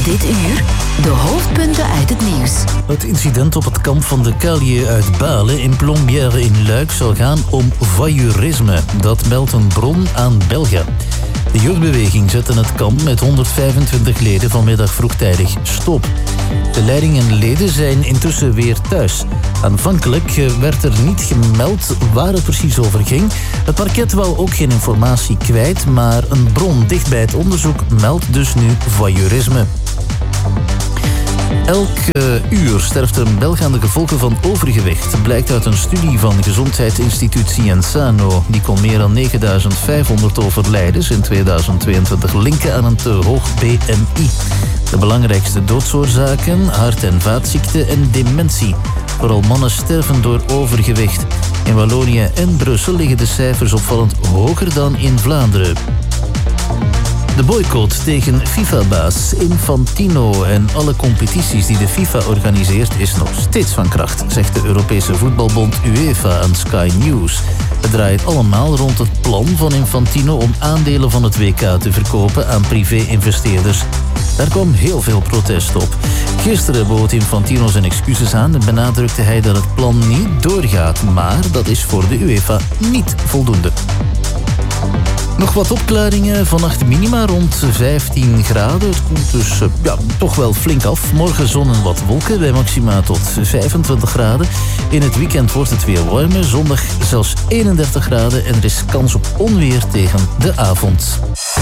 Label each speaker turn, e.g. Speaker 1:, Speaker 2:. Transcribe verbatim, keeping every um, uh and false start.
Speaker 1: Dit uur de hoofdpunten uit het nieuws.
Speaker 2: Het incident op het kamp van de Calië uit Balen in Plombières in Luik zal gaan om voyeurisme. Dat meldt een bron aan Belga. De jeugdbeweging zette het kamp met honderdvijfentwintig leden vanmiddag vroegtijdig stop. De leiding en leden zijn intussen weer thuis. Aanvankelijk werd er niet gemeld waar het precies over ging. Het parket wou ook geen informatie kwijt, maar een bron dicht bij het onderzoek meldt dus nu voyeurisme. Elk uh, uur sterft een Belg aan de gevolgen van overgewicht. Blijkt uit een studie van gezondheidsinstituut Cienzano. Die kon meer dan negenduizend vijfhonderd overlijdens in tweeduizend tweeëntwintig linken aan een te hoog B M I. De belangrijkste doodsoorzaken: hart- en vaatziekten en dementie. Vooral mannen sterven door overgewicht. In Wallonië en Brussel liggen de cijfers opvallend hoger dan in Vlaanderen. De boycott tegen FIFA-baas Infantino en alle competities die de FIFA organiseert is nog steeds van kracht, zegt de Europese voetbalbond UEFA aan Sky News. Het draait allemaal rond het plan van Infantino om aandelen van het W K te verkopen aan privé-investeerders. Daar kwam heel veel protest op. Gisteren bood Infantino zijn excuses aan en benadrukte hij dat het plan niet doorgaat, maar dat is voor de UEFA niet voldoende. Nog wat opklaringen, vannacht minima rond vijftien graden. Het koelt dus uh, ja, toch wel flink af. Morgen zon en wat wolken bij maxima tot vijfentwintig graden. In het weekend wordt het weer warmer. Zondag zelfs eenendertig graden en er is kans op onweer tegen de avond.